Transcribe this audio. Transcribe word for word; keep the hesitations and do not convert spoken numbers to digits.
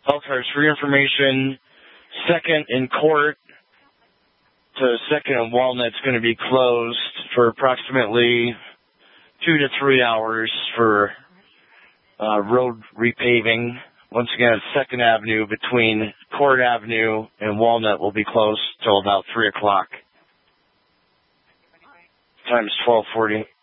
Elkhart, for your information, Second in Court to Second and Walnut's going to be closed for approximately two to three hours for uh, road repaving. Once again, Second Avenue between Court Avenue and Walnut will be closed till about three o'clock. Time is twelve forty.